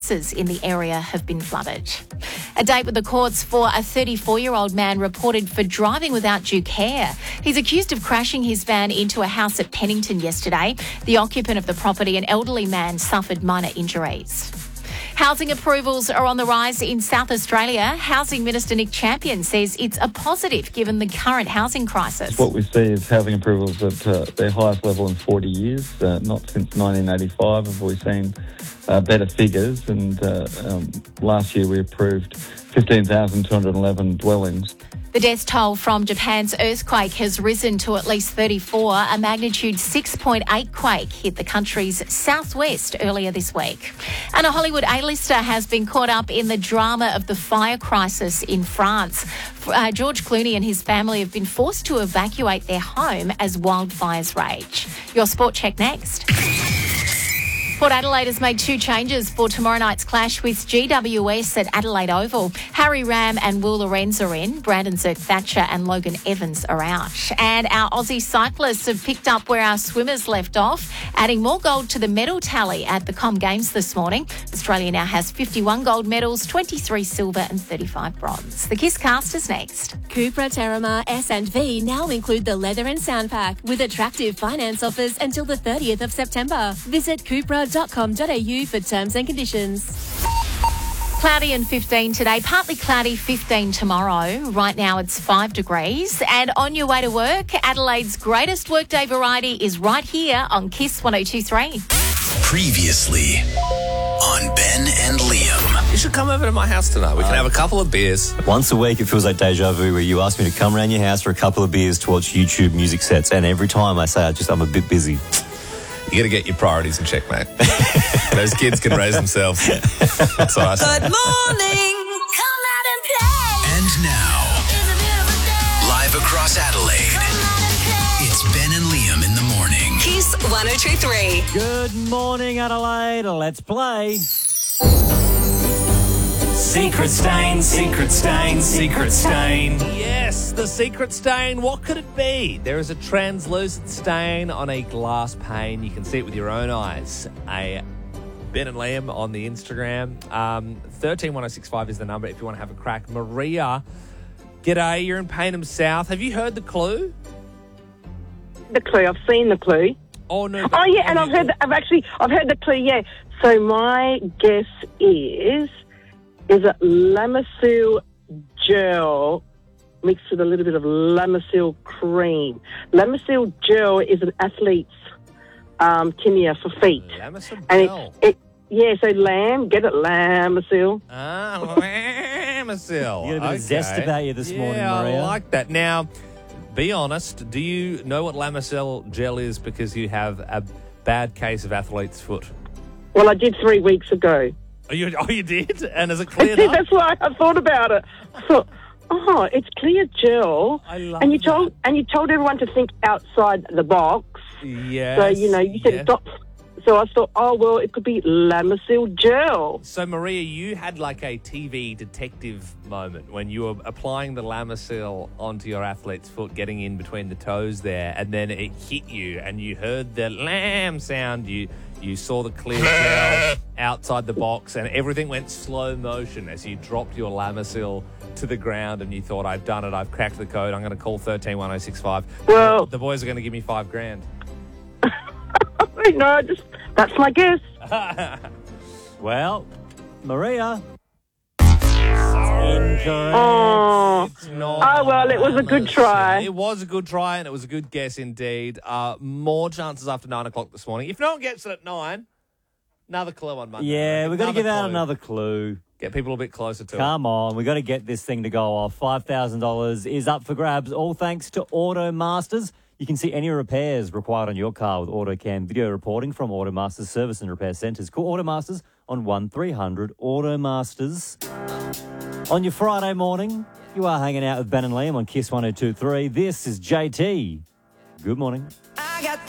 houses in the area have been flooded. A date with the courts for a 34-year-old man reported for driving without due care. He's accused of crashing his van into a house at Pennington yesterday. The occupant of the property, an elderly man, suffered minor injuries. Housing approvals are on the rise in South Australia. Housing Minister Nick Champion says it's a positive given the current housing crisis. What we see is housing approvals at their highest level in 40 years. Not since 1985 have we seen better figures. And last year we approved 15,211 dwellings. The death toll from Japan's earthquake has risen to at least 34. A magnitude 6.8 quake hit the country's southwest earlier this week. And a Hollywood A-lister has been caught up in the drama of the fire crisis in France. George Clooney and his family have been forced to evacuate their home as wildfires rage. Your sport check next. Port Adelaide has made two changes for tomorrow night's clash with GWS at Adelaide Oval. Harry Ram and Will Lorenz are in. Brandon Zerk-Thatcher and Logan Evans are out. And our Aussie cyclists have picked up where our swimmers left off, adding more gold to the medal tally at the Com Games this morning. Australia now has 51 gold medals, 23 silver and 35 bronze. The Kiss Cast is next. Cupra Terramar S&V now include the leather and sound pack with attractive finance offers until the 30th of September. Visit cupra.com.au for terms and conditions. Cloudy and 15 today, partly cloudy, 15 tomorrow. Right now it's 5 degrees. And on your way to work, Adelaide's greatest workday variety is right here on Kiss 102.3. Previously on Ben and Liam. You should come over to my house tonight. We can have a couple of beers. Once a week, it feels like deja vu, where you ask me to come around your house for a couple of beers to watch YouTube music sets, and every time I say I'm a bit busy. You got to get your priorities in check, mate. Those kids can raise themselves. That's what I say. Good morning. Come out and play. And now, live across Adelaide, it's Ben and Liam in the morning. Kiss 102.3. Good morning, Adelaide. Let's play. Secret stain, secret stain, secret stain. Yes, the secret stain. What could it be? There is a translucent stain on a glass pane. You can see it with your own eyes. Ben and Liam on the Instagram. 131065 is the number if you want to have a crack. Maria, g'day. You're in Payneham South. Have you heard the clue? The clue. I've seen the clue. Oh no. Oh yeah, and I've heard the clue. Yeah. So my guess is it Lamisil gel mixed with a little bit of Lamisil cream? Lamisil gel is an athlete's tinea for feet. Lamisil and gel. So get it, Lamisil. Ah, Lamisil. You got a bit of zest about you this morning, Maria. I like that. Now, be honest, do you know what Lamisil gel is because you have a bad case of athlete's foot? Well, I did 3 weeks ago. Oh, you did? And is it cleared up? That's why I thought about it. I thought, it's clear gel. I love and you told everyone to think outside the box. Yes. So, you said stop. So I thought, it could be Lamisil gel. So, Maria, you had like a TV detective moment when you were applying the Lamisil onto your athlete's foot, getting in between the toes there, and then it hit you and you heard the lamb sound. You saw the clear gel outside the box and everything went slow motion as you dropped your Lamisil to the ground and you thought, I've done it, I've cracked the code, I'm going to call 131065. Well, the boys are going to give me $5,000. No, that's my guess. Well, Maria. Sorry. Incorrect. Oh, It's not well, it was a good try. It was a good try and it was a good guess indeed. More chances after 9 o'clock this morning. If no one gets it at 9, another clue on Monday. Yeah, we've got to give out clue. another clue. Get people a bit closer to it. Come on, we've got to get this thing to go off. $5,000 is up for grabs, all thanks to Automasters. You can see any repairs required on your car with AutoCam video reporting from Automasters Service and Repair Centres. Call Automasters on 1300 Automasters. On your Friday morning, you are hanging out with Ben and Liam on Kiss 102.3. This is JT. Good morning. I got